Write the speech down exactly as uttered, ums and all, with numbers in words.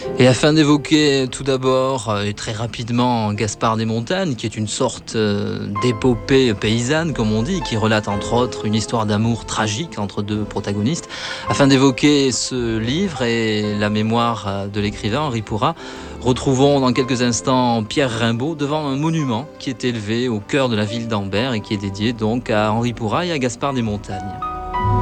Et afin d'évoquer tout d'abord euh, et très rapidement Gaspard des Montagnes, qui est une sorte euh, d'épopée paysanne, comme on dit, qui relate entre autres une histoire d'amour tragique entre deux protagonistes, afin d'évoquer ce livre et la mémoire euh, de l'écrivain Henri Pourrat, retrouvons dans quelques instants Pierre Rimbaud devant un monument qui est élevé au cœur de la ville d'Ambert et qui est dédié donc à Henri Pourrat et à Gaspard des Montagnes.